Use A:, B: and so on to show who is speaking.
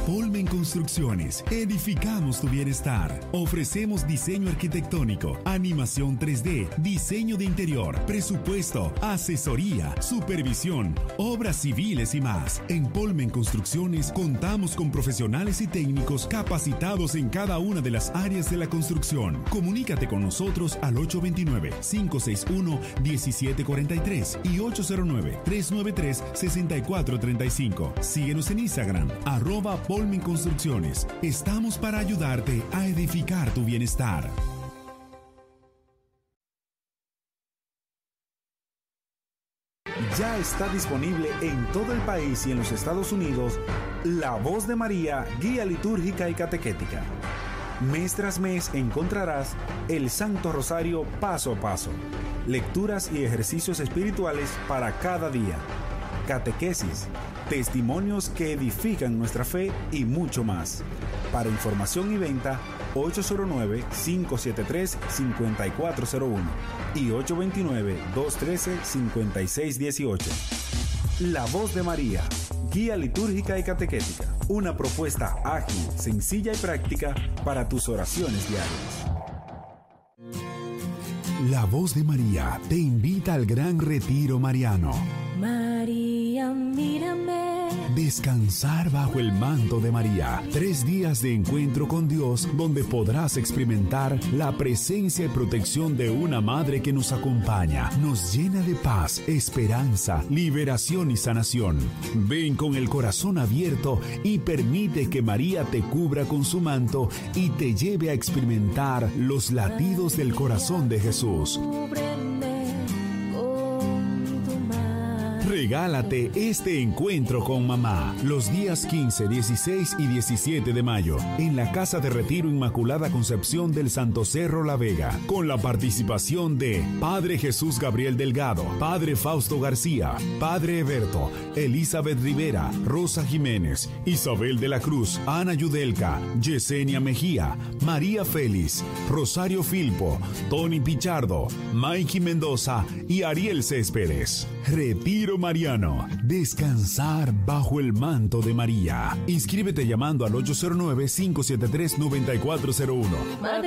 A: Polmen Construcciones, edificamos tu bienestar. Ofrecemos diseño arquitectónico, animación 3D, diseño de interior, presupuesto, asesoría, supervisión, obras civiles y más. En Polmen Construcciones contamos con profesionales y técnicos capacitados en cada una de las áreas de la construcción. Comunícate con nosotros al 829-561-1743 y 809-393-6435. Síguenos en Instagram, @Polmen Construcciones. Estamos para ayudarte a edificar tu bienestar.
B: Ya está disponible en todo el país y en los Estados Unidos La Voz de María, guía litúrgica y catequética. Mes tras mes encontrarás el Santo Rosario paso a paso, lecturas y ejercicios espirituales para cada día, catequesis, testimonios que edifican nuestra fe y mucho más. Para información y venta, 809-573-5401 y 829-213-5618. La Voz de María, guía litúrgica y catequética. Una propuesta ágil, sencilla y práctica para tus oraciones diarias.
A: La Voz de María te invita al Gran Retiro Mariano.
C: María, mírame.
A: Descansar bajo el manto de María. 3 días de encuentro con Dios donde podrás experimentar la presencia y protección de una madre que nos acompaña, nos llena de paz, esperanza, liberación y sanación. Ven con el corazón abierto y permite que María te cubra con su manto y te lleve a experimentar los latidos del corazón de Jesús. Regálate este encuentro con mamá los días 15, 16 y 17 de mayo en la Casa de Retiro Inmaculada Concepción del Santo Cerro La Vega, con la participación de Padre Jesús Gabriel Delgado, Padre Fausto García, Padre Eberto, Elizabeth Rivera, Rosa Jiménez, Isabel de la Cruz, Ana Yudelka, Yesenia Mejía, María Félix, Rosario Filpo, Tony Pichardo, Mikey Mendoza y Ariel Céspedes. Retiro Mariano. Descansar bajo el manto de María. Inscríbete llamando al 809-573-9401.